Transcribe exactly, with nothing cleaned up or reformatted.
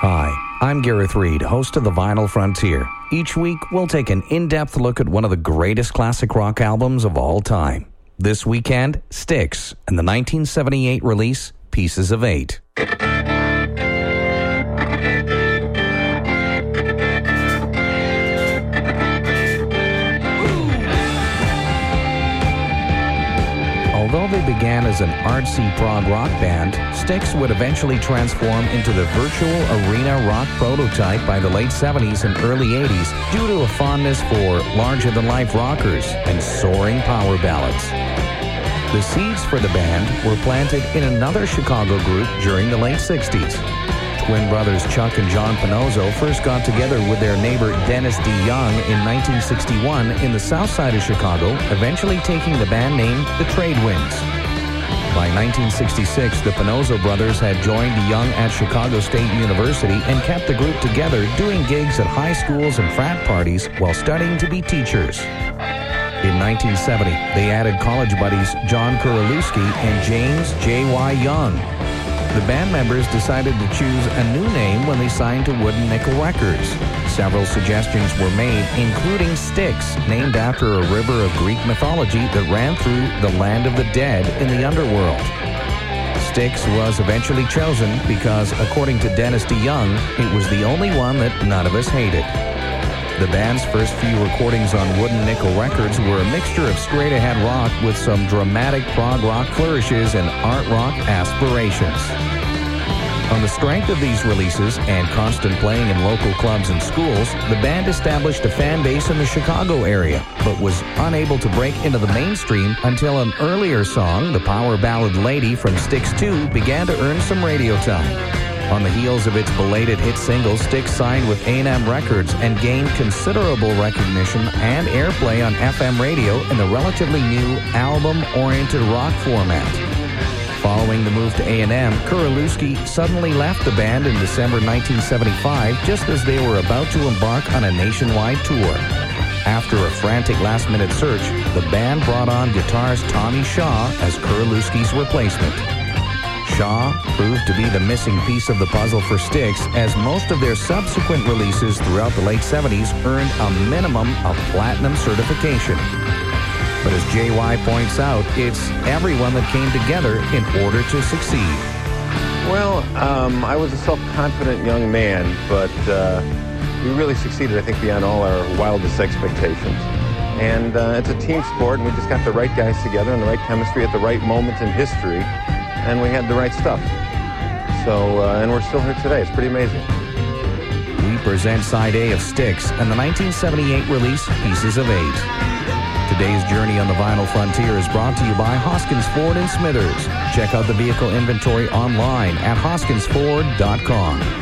Hi, I'm Gareth Reed, host of The Vinyl Frontier. Each week, we'll take an in-depth look at one of the greatest classic rock albums of all time. This weekend, Styx, and the nineteen seventy-eight release, Pieces of Eight. Although they began as an artsy prog rock band, Styx would eventually transform into the virtual arena rock prototype by the late seventies and early eighties due to a fondness for larger-than-life rockers and soaring power ballads. The seeds for the band were planted in another Chicago group during the late sixties. Twin brothers Chuck and John Panozzo first got together with their neighbor Dennis DeYoung in nineteen sixty-one in the south side of Chicago, eventually taking the band name the Tradewinds. By nineteen sixty-six, the Panozzo brothers had joined DeYoung at Chicago State University and kept the group together, doing gigs at high schools and frat parties while studying to be teachers. In nineteen seventy, they added college buddies John Kuralewski and James J Y Young. The band members decided to choose a new name when they signed to Wooden Nickel Records. Several suggestions were made, including Styx, named after a river of Greek mythology that ran through the land of the dead in the underworld. Styx was eventually chosen because, according to Dennis DeYoung, it was the only one that none of us hated. The band's first few recordings on Wooden Nickel Records were a mixture of straight-ahead rock with some dramatic prog rock flourishes and art rock aspirations. On the strength of these releases and constant playing in local clubs and schools, the band established a fan base in the Chicago area, but was unable to break into the mainstream until an earlier song, the power ballad Lady from Styx two, began to earn some radio time. On the heels of its belated hit single, Styx signed with A and M Records and gained considerable recognition and airplay on F M radio in the relatively new album-oriented rock format. Following the move to A and M, Kuralewski suddenly left the band in December nineteen seventy-five, just as they were about to embark on a nationwide tour. After a frantic last-minute search, the band brought on guitarist Tommy Shaw as Kuralewski's replacement. Shaw proved to be the missing piece of the puzzle for Styx, as most of their subsequent releases throughout the late seventies earned a minimum of platinum certification. But as J Y points out, it's everyone that came together in order to succeed. Well, um, I was a self-confident young man, but uh, we really succeeded, I think, beyond all our wildest expectations. And uh, it's a team sport, and we just got the right guys together and the right chemistry at the right moment in history. And we had the right stuff. So, uh, and we're still here today. It's pretty amazing. We present Side A of Styx and the nineteen seventy-eight release, Pieces of Eight. Today's journey on the Vinyl Frontier is brought to you by Hoskins Ford in Smithers. Check out the vehicle inventory online at hoskins ford dot com.